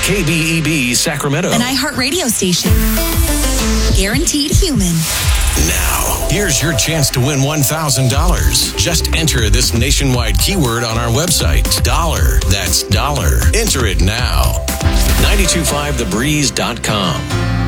KBEB Sacramento. An iHeartRadio station. Guaranteed human. Now, here's your chance to win $1,000. Just enter this nationwide keyword on our website. Dollar. That's dollar. Enter it now. 925thebreeze.com.